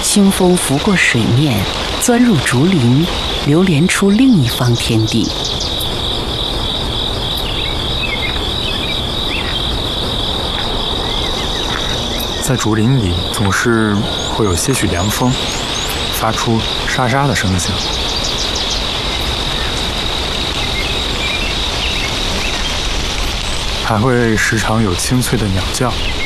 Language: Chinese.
清风拂过水面，钻入竹林，流连出另一方天地。 在竹林里，总是会有些许凉风，发出沙沙的声响。还会时常有清脆的鸟叫。